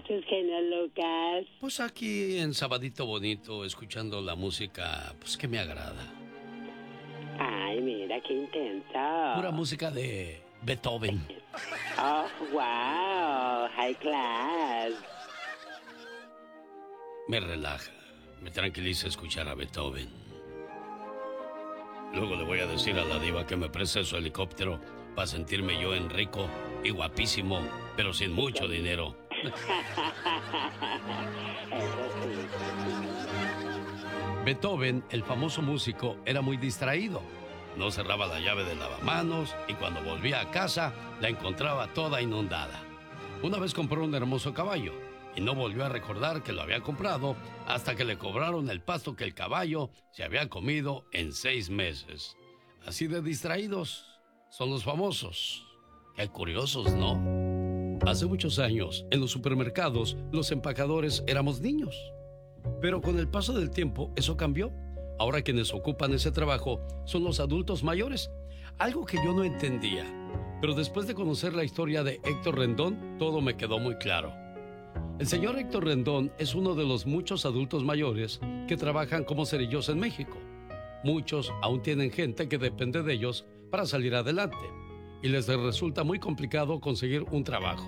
haces, genio Lucas? Pues aquí en Sabadito Bonito, escuchando la música, pues que me agrada. Ay, mira, qué intenso. Pura música de Beethoven. Oh, wow, high class. Me relaja, me tranquiliza escuchar a Beethoven. Luego le voy a decir a la diva que me preste su helicóptero para sentirme yo en rico y guapísimo, pero sin mucho dinero. Beethoven, el famoso músico, era muy distraído. No cerraba la llave del lavamanos y cuando volvía a casa la encontraba toda inundada. Una vez compró un hermoso caballo y no volvió a recordar que lo había comprado hasta que le cobraron el pasto que el caballo se había comido en 6 meses. Así de distraídos son los famosos. Qué curiosos, ¿no? Hace muchos años, en los supermercados, los empacadores éramos niños. Pero con el paso del tiempo, eso cambió. Ahora quienes ocupan ese trabajo son los adultos mayores. Algo que yo no entendía. Pero después de conocer la historia de Héctor Rendón, todo me quedó muy claro. El señor Héctor Rendón es uno de los muchos adultos mayores que trabajan como cerillos en México. Muchos aún tienen gente que depende de ellos para salir adelante y les resulta muy complicado conseguir un trabajo.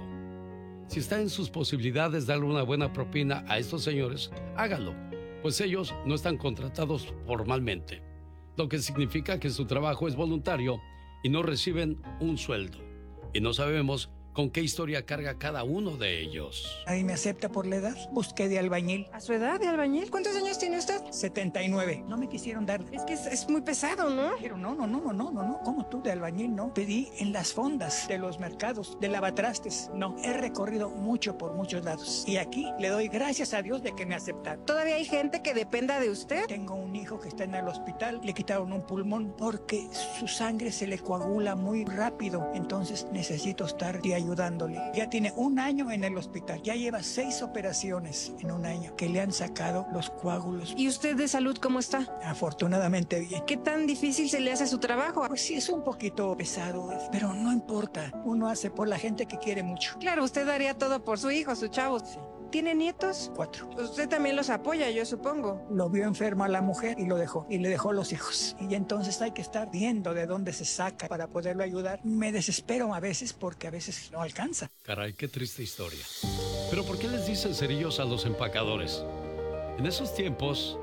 Si está en sus posibilidades darle una buena propina a estos señores, hágalo, pues ellos no están contratados formalmente, lo que significa que su trabajo es voluntario y no reciben un sueldo. Y no sabemos con qué historia carga cada uno de ellos. Ahí me acepta por la edad. Busqué de albañil. ¿A su edad de albañil? ¿Cuántos años tiene usted? 79. No me quisieron dar. Es que es muy pesado, ¿no? Dijeron, no. ¿Cómo tú de albañil? No. Pedí en las fondas de los mercados, de lavatrastes. No. He recorrido mucho por muchos lados. Y aquí le doy gracias a Dios de que me aceptaron. ¿Todavía hay gente que dependa de usted? Tengo un hijo que está en el hospital. Le quitaron un pulmón porque su sangre se le coagula muy rápido. Entonces necesito estar ayudándole. Ya tiene 1 año en el hospital. Ya lleva 6 operaciones en 1 año que le han sacado los coágulos. ¿Y usted de salud cómo está? Afortunadamente bien. ¿Qué tan difícil se le hace su trabajo? Pues sí, es un poquito pesado, pero no importa. Uno hace por la gente que quiere mucho. Claro, usted daría todo por su hijo, su chavo. Sí. ¿Tiene nietos? 4. Usted también los apoya, yo supongo. Lo vio enfermo a la mujer y lo dejó. Y le dejó los hijos. Y entonces hay que estar viendo de dónde se saca para poderlo ayudar. Me desespero a veces porque a veces no alcanza. Caray, qué triste historia. Pero ¿por qué les dicen cerillos a los empacadores? En esos tiempos,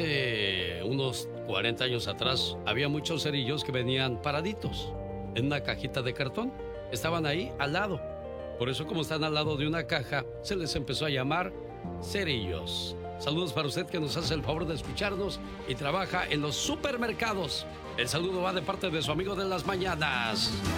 hace unos 40 años atrás, había muchos cerillos que venían paraditos en una cajita de cartón. Estaban ahí al lado. Por eso, como están al lado de una caja, se les empezó a llamar cerillos. Saludos para usted que nos hace el favor de escucharnos y trabaja en los supermercados. El saludo va de parte de su amigo de las mañanas.